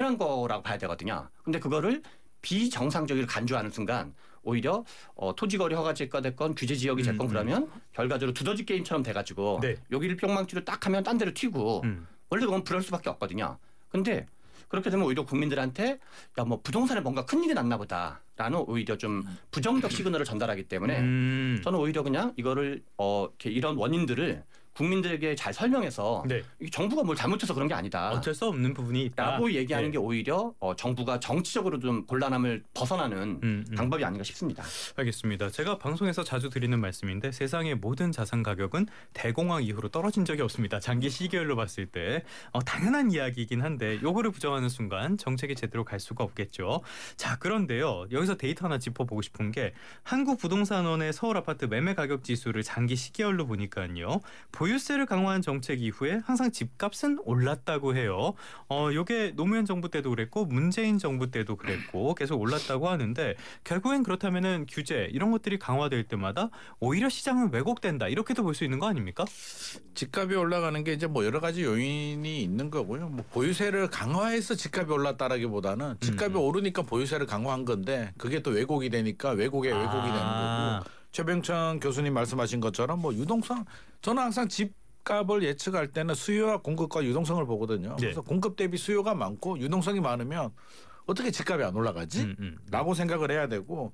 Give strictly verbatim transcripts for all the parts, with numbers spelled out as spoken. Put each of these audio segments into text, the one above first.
당연한 거라고 봐야 되거든요. 근데 그거를 비정상적으로 간주하는 순간 오히려 어, 토지거래 허가지가 됐건 규제 지역이 됐건 음, 그러면 음. 결과적으로 두더지 게임처럼 돼가지고 네. 여기를 뿅망치로 딱 하면 딴 데로 튀고 음. 원래 그건 그럴 수밖에 없거든요. 근데 그렇게 되면 오히려 국민들한테 야, 뭐 부동산에 뭔가 큰일이 났나 보다라는 오히려 좀 부정적 시그널을 전달하기 때문에 음. 저는 오히려 그냥 이거를 어, 이렇게 이런 원인들을 국민들에게 잘 설명해서 네. 정부가 뭘 잘못해서 그런 게 아니다. 어쩔 수 없는 부분이 있다. 라고 얘기하는 네. 게 오히려 어, 정부가 정치적으로 좀 곤란함을 벗어나는 음, 음. 방법이 아닌가 싶습니다. 알겠습니다. 제가 방송에서 자주 드리는 말씀인데 세상의 모든 자산 가격은 대공황 이후로 떨어진 적이 없습니다. 장기 시계열로 봤을 때 어, 당연한 이야기이긴 한데 요거를 부정하는 순간 정책이 제대로 갈 수가 없겠죠. 자 그런데요. 여기서 데이터 하나 짚어보고 싶은 게 한국부동산원의 서울 아파트 매매 가격 지수를 장기 시계열로 보니까요. 보유세를 강화한 정책 이후에 항상 집값은 올랐다고 해요. 어, 이게 노무현 정부 때도 그랬고 문재인 정부 때도 그랬고 계속 올랐다고 하는데 결국엔 그렇다면은 규제 이런 것들이 강화될 때마다 오히려 시장은 왜곡된다 이렇게도 볼 수 있는 거 아닙니까? 집값이 올라가는 게 이제 뭐 여러 가지 요인이 있는 거고요. 뭐 보유세를 강화해서 집값이 올랐다라기보다는 집값이 음. 오르니까 보유세를 강화한 건데 그게 또 왜곡이 되니까 왜곡에 왜곡이 아. 되는 거고. 최병천 교수님 말씀하신 것처럼 뭐 유동성 저는 항상 집값을 예측할 때는 수요와 공급과 유동성을 보거든요. 네. 그래서 공급 대비 수요가 많고 유동성이 많으면 어떻게 집값이 안 올라가지? 음, 음. 라고 생각을 해야 되고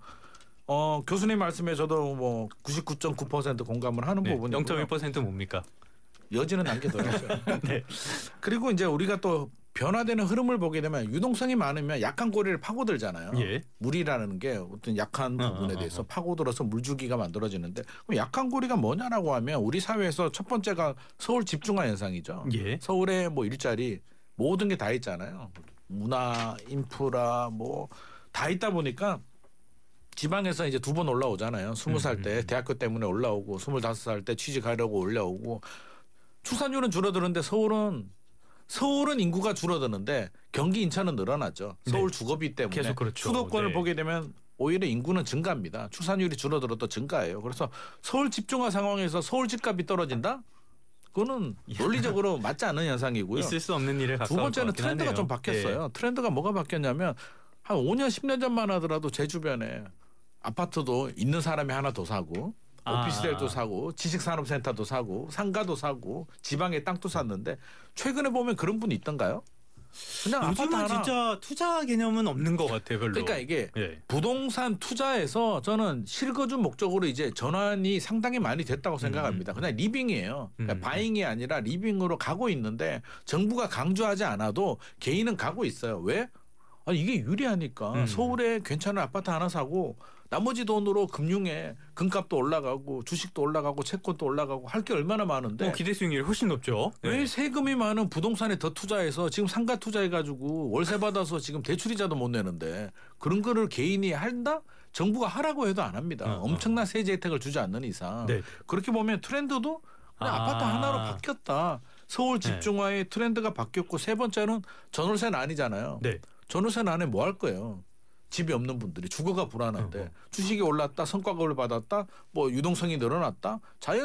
어, 교수님 말씀에 저도 뭐 구십구 점 구 퍼센트 공감을 하는 네. 부분이고요. 영 점 일 퍼센트 뭡니까? 여지는 남겨둬야죠. 네. 그리고 이제 우리가 또 변화되는 흐름을 보게 되면 유동성이 많으면 약한 고리를 파고들잖아요. 예. 물이라는 게 어떤 약한 부분에 대해서 어, 어, 어. 파고들어서 물주기가 만들어지는데 그럼 약한 고리가 뭐냐라고 하면 우리 사회에서 첫 번째가 서울 집중화 현상이죠. 예. 서울에 뭐 일자리 모든 게 다 있잖아요. 문화, 인프라 뭐 다 있다 보니까 지방에서 이제 두 번 올라오잖아요. 스무 살 때 음. 대학교 때문에 올라오고 스물다섯 살 때 취직하려고 올라오고 출산율은 줄어드는데 서울은 서울은 인구가 줄어드는데 경기 인천은 늘어나죠. 서울 네. 주거비 때문에 계속 그렇죠. 수도권을 네. 보게 되면 오히려 인구는 증가합니다. 출산율이 줄어들어도 증가해요. 그래서 서울 집중화 상황에서 서울 집값이 떨어진다? 그거는 논리적으로 맞지 않는 현상이고요. 있을 수 없는 일에 가까울 두 번째는 트렌드가 하네요. 좀 바뀌었어요. 네. 트렌드가 뭐가 바뀌었냐면 한 오 년 십 년 전만 하더라도 제 주변에 아파트도 있는 사람이 하나 더 사고 오피스텔도 아. 사고 지식산업센터도 사고 상가도 사고 지방에 땅도 샀는데 최근에 보면 그런 분이 있던가요? 그냥 요즘은 아파트 하나. 진짜 투자 개념은 없는 것 같아요. 별로. 그러니까 이게 네. 부동산 투자에서 저는 실거주 목적으로 이제 전환이 상당히 많이 됐다고 생각합니다. 음. 그냥 리빙이에요. 그러니까 음. 바잉이 아니라 리빙으로 가고 있는데 정부가 강조하지 않아도 개인은 가고 있어요. 왜? 아니 이게 유리하니까 음. 서울에 괜찮은 아파트 하나 사고 나머지 돈으로 금융에 금값도 올라가고 주식도 올라가고 채권도 올라가고 할 게 얼마나 많은데 어, 기대 수익률이 훨씬 높죠. 왜 네. 세금이 많은 부동산에 더 투자해서 지금 상가 투자해가지고 월세 받아서 지금 대출이자도 못 내는데 그런 거를 개인이 한다? 정부가 하라고 해도 안 합니다. 어, 엄청난 세제 혜택을 주지 않는 이상. 네. 그렇게 보면 트렌드도 그냥 아. 아파트 하나로 바뀌었다. 서울 집중화의 네. 트렌드가 바뀌었고 세 번째는 전월세는 아니잖아요. 네. 전월세는 안에 뭐 할 거예요. 집이 없는 분들이 주거가 불안한데 어허. 주식이 올랐다 성과급을 받았다 뭐 유동성이 늘어났다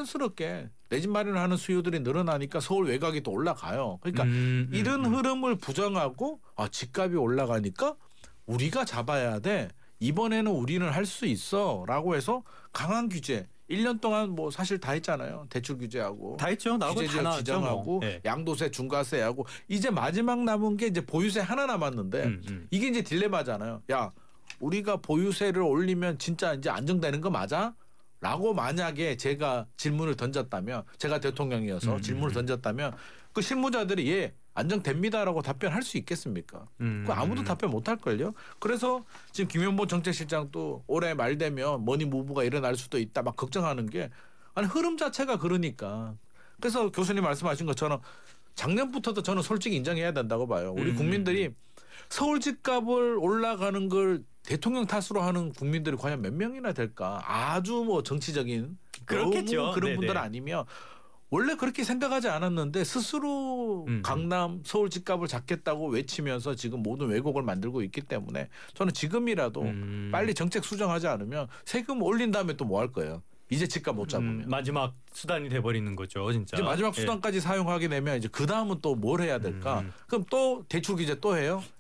자연스럽게 내 집 마련하는 수요들이 늘어나니까 서울 외곽이 또 올라가요. 그러니까 음, 음, 이런 음. 흐름을 부정하고 아 집값이 올라가니까 우리가 잡아야 돼. 이번에는 우리는 할 수 있어 라고 해서 강한 규제 일 년 동안 뭐 사실 다 했잖아요. 대출 규제하고 다 했죠. 나오고 다 나왔죠. 지정하고 뭐. 네. 양도세 중과세하고 이제 마지막 남은 게 이제 보유세 하나 남았는데 음, 음. 이게 이제 딜레마잖아요. 야 우리가 보유세를 올리면 진짜 이제 안정되는 거 맞아? 라고 만약에 제가 질문을 던졌다면 제가 대통령이어서 음, 질문을 음. 던졌다면 그 실무자들이 예 안정됩니다라고 답변할 수 있겠습니까? 음. 그 아무도 답변 못할걸요. 그래서 지금 김현보 정책실장도 올해 말 되면 머니 무브가 일어날 수도 있다 막 걱정하는 게 아니 흐름 자체가 그러니까. 그래서 교수님 말씀하신 것처럼 작년부터도 저는 솔직히 인정해야 된다고 봐요. 우리 음. 국민들이 서울 집값을 올라가는 걸 대통령 탓으로 하는 국민들이 과연 몇 명이나 될까? 아주 뭐 정치적인 그렇겠죠. 그런 네네. 분들 아니면 원래 그렇게 생각하지 않았는데 스스로 음. 강남 서울 집값을 잡겠다고 외치면서 지금 모든 왜곡을 만들고 있기 때문에 저는 지금이라도 음. 빨리 정책 수정하지 않으면 세금 올린 다음에 또 뭐 할 거예요. 이제 집값 못 잡으면. 음, 마지막 수단이 돼버리는 거죠. 진짜. 이제 마지막 수단까지 예. 사용하게 되면 이제 그 다음은 또 뭘 해야 될까? 음. 그럼 또 대출 규제 또 해요?